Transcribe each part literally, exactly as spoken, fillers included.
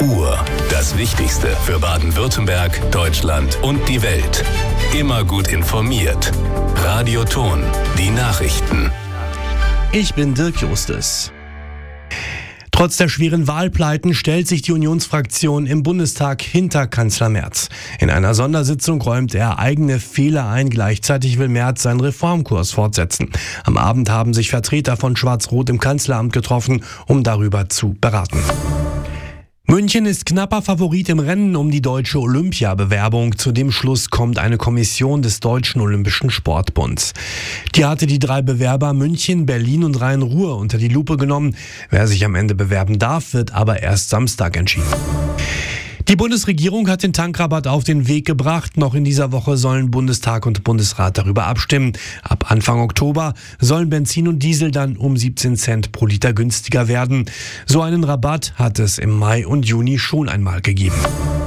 Uhr. Das Wichtigste für Baden-Württemberg, Deutschland und die Welt. Immer gut informiert. Radio Ton, die Nachrichten. Ich bin Dirk Justus. Trotz der schweren Wahlpleiten stellt sich die Unionsfraktion im Bundestag hinter Kanzler Merz. In einer Sondersitzung räumt er eigene Fehler ein. Gleichzeitig will Merz seinen Reformkurs fortsetzen. Am Abend haben sich Vertreter von Schwarz-Rot im Kanzleramt getroffen, um darüber zu beraten. München ist knapper Favorit im Rennen um die deutsche Olympiabewerbung. Zu dem Schluss kommt eine Kommission des Deutschen Olympischen Sportbunds. Die hatte die drei Bewerber München, Berlin und Rhein-Ruhr unter die Lupe genommen. Wer sich am Ende bewerben darf, wird aber erst Samstag entschieden. Die Bundesregierung hat den Tankrabatt auf den Weg gebracht. Noch in dieser Woche sollen Bundestag und Bundesrat darüber abstimmen. Ab Anfang Oktober sollen Benzin und Diesel dann um siebzehn Cent pro Liter günstiger werden. So einen Rabatt hat es im Mai und Juni schon einmal gegeben.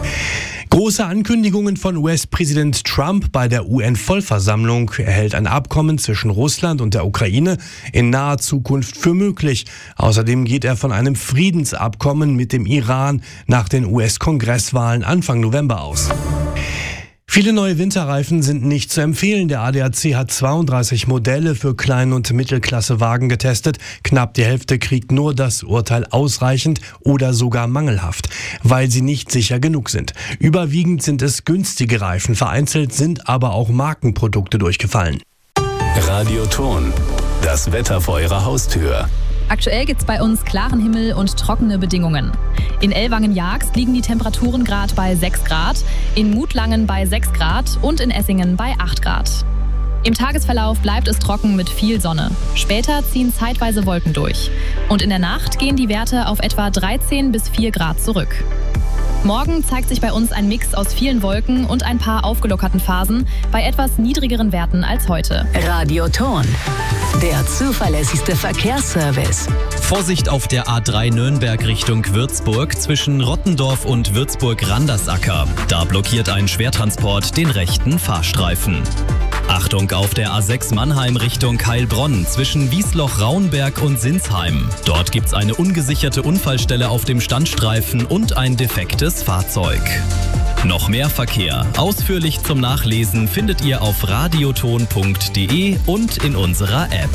Große Ankündigungen von U S-Präsident Trump bei der U N-Vollversammlung. Er hält ein Abkommen zwischen Russland und der Ukraine in naher Zukunft für möglich. Außerdem geht er von einem Friedensabkommen mit dem Iran nach den U S-Kongresswahlen Anfang November aus. Viele neue Winterreifen sind nicht zu empfehlen. Der A D A C hat zweiunddreißig Modelle für Klein- und Mittelklassewagen getestet. Knapp die Hälfte kriegt nur das Urteil ausreichend oder sogar mangelhaft, weil sie nicht sicher genug sind. Überwiegend sind es günstige Reifen, vereinzelt sind aber auch Markenprodukte durchgefallen. Radio Ton, das Wetter vor Ihrer Haustür. Aktuell gibt's bei uns klaren Himmel und trockene Bedingungen. In Ellwangen-Jagst liegen die Temperaturen gerade bei sechs Grad, in Mutlangen bei sechs Grad und in Essingen bei acht Grad. Im Tagesverlauf bleibt es trocken mit viel Sonne. Später ziehen zeitweise Wolken durch. Und in der Nacht gehen die Werte auf etwa dreizehn bis vier Grad zurück. Morgen zeigt sich bei uns ein Mix aus vielen Wolken und ein paar aufgelockerten Phasen bei etwas niedrigeren Werten als heute. Radio Ton, der zuverlässigste Verkehrsservice. Vorsicht auf der A drei Nürnberg Richtung Würzburg zwischen Rottendorf und Würzburg-Randersacker. Da blockiert ein Schwertransport den rechten Fahrstreifen. Achtung auf der A sechs Mannheim Richtung Heilbronn zwischen Wiesloch-Raunberg und Sinsheim. Dort gibt's eine ungesicherte Unfallstelle auf dem Standstreifen und ein defektes Fahrzeug. Noch mehr Verkehr, ausführlich zum Nachlesen, findet ihr auf radioton punkt de und in unserer App.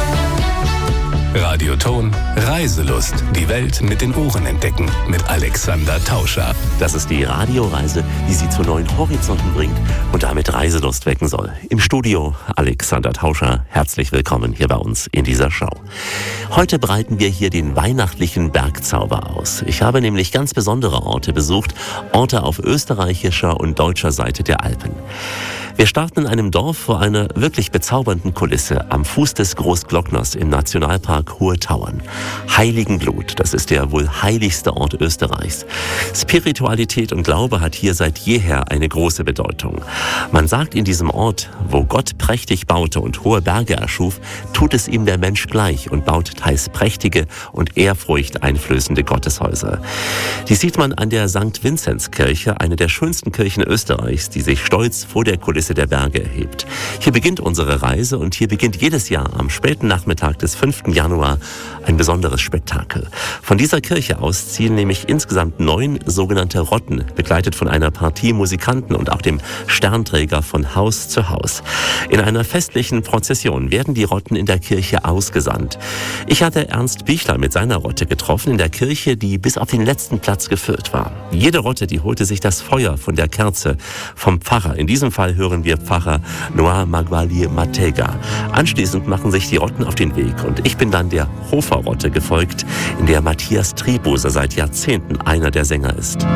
Radio Ton, Reiselust. Die Welt mit den Ohren entdecken. Mit Alexander Tauscher. Das ist die Radioreise, die Sie zu neuen Horizonten bringt und damit Reiselust wecken soll. Im Studio Alexander Tauscher. Herzlich willkommen hier bei uns in dieser Show. Heute breiten wir hier den weihnachtlichen Bergzauber aus. Ich habe nämlich ganz besondere Orte besucht. Orte auf österreichischer und deutscher Seite der Alpen. Wir starten in einem Dorf vor einer wirklich bezaubernden Kulisse am Fuß des Großglockners im Nationalpark Hohe Tauern. Heiligenblut, das ist der wohl heiligste Ort Österreichs. Spiritualität und Glaube hat hier seit jeher eine große Bedeutung. Man sagt in diesem Ort, wo Gott prächtig baute und hohe Berge erschuf, tut es ihm der Mensch gleich und baut teils prächtige und ehrfurchteinflößende Gotteshäuser. Die sieht man an der Sankt Vinzenzkirche, eine der schönsten Kirchen Österreichs, die sich stolz vor der Kulisse der Berge erhebt. Hier beginnt unsere Reise und hier beginnt jedes Jahr am späten Nachmittag des fünften Januar ein besonderes Spektakel. Von dieser Kirche aus ziehen nämlich insgesamt neun sogenannte Rotten, begleitet von einer Partie Musikanten und auch dem Sternträger von Haus zu Haus. In einer festlichen Prozession werden die Rotten in der Kirche ausgesandt. Ich hatte Ernst Bichler mit seiner Rotte getroffen in der Kirche, die bis auf den letzten Platz gefüllt war. Jede Rotte, die holte sich das Feuer von der Kerze vom Pfarrer. In diesem Fall hören wir Pfarrer Noah Magwali Matega. Anschließend machen sich die Rotten auf den Weg und ich bin dann der Hoferrotte gefolgt, in der Matthias Tribuser seit Jahrzehnten einer der Sänger ist.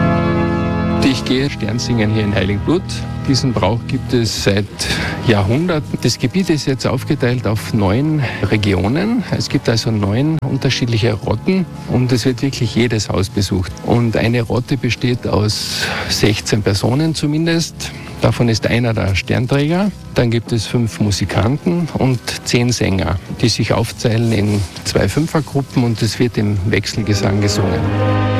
Ich gehe Sternsingen hier in Heiligenblut. Diesen Brauch gibt es seit Jahrhunderten. Das Gebiet ist jetzt aufgeteilt auf neun Regionen. Es gibt also neun unterschiedliche Rotten und es wird wirklich jedes Haus besucht. Und eine Rotte besteht aus sechzehn Personen zumindest. Davon ist einer der Sternträger. Dann gibt es fünf Musikanten und zehn Sänger, die sich aufteilen in zwei Fünfergruppen und es wird im Wechselgesang gesungen.